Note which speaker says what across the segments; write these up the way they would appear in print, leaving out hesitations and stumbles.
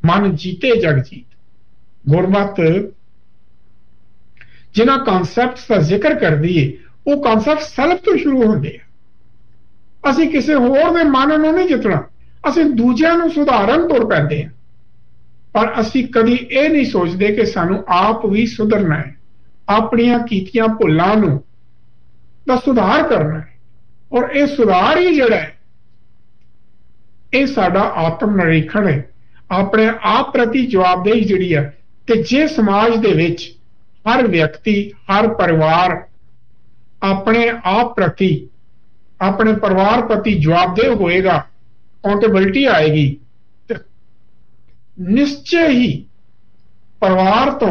Speaker 1: मन जीते जग जीत। गुरमत जिन्हां कॉन्सैप्ट्स का जिक्र करदी है वो कॉन्सैप्ट सैल्फ तो शुरू होंदे आ। असीं किसी होर दे मन नूं नहीं जितना, असीं दूजिआं नूं सुधारन तुर पैंदे आ, पर असीं कदी ये नहीं सोचते कि सानूं आप भी सुधरना है, अपणियां कीतियां भुल्लां नूं दा सुधार करना है। और ये सुधार ही जिहड़ा है ये साडा आत्म निरीखण है, अपने आप प्रति जवाबदेही जिहड़ी है। ते जे समाज दे विच हर व्यक्ति हर परिवार अपने आप प्रति अपने परिवार प्रति जवाबदेह होएगा, अकाउंटेबिलिटी आएगी, तो निश्चय ही परिवार तो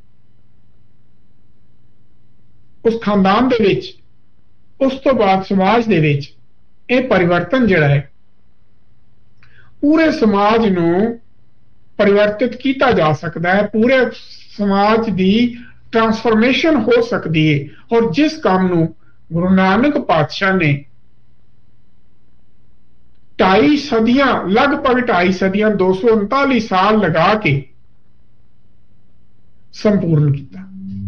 Speaker 1: उस खानदान दे विच उस तो बाद समाज दे विच ये परिवर्तन जिहड़ा है पूरे समाज नूं परिवर्तित किया जा सकता है, पूरे समाज की ट्रांसफॉर्मेशन हो सकती है। और जिस काम नूं गुरु नानक पातशाह ने 2.5 सदियां लगभग 2.5 सदियां 239 साल लगा के संपूर्ण किया,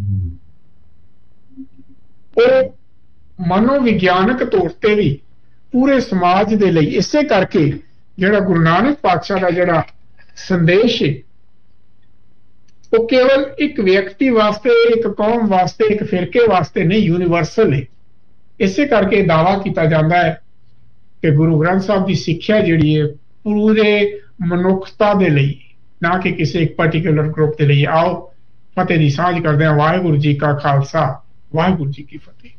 Speaker 1: वो मनोविज्ञानक तौर पर भी पूरे समाज दे लई इसे करके जिहड़ा गुरु नानक पातशाह का जिहड़ा संदेश है वो केवल एक व्यक्ति वास्ते, एक कौम वास्ते, एक फिरके वास्ते नहीं, यूनिवर्सल है। इसे करके दावा किया जाता है कि गुरु ग्रंथ साहब की सिक्ख्या जिहड़ी है पूरे मनुखता दे लई, ना कि किसी एक पर्टिकुलर ग्रुप के लिए। आओ फतेह की सांझ करते हैं। वाहिगुरू जी का खालसा, वाहिगुरू जी की फतेह।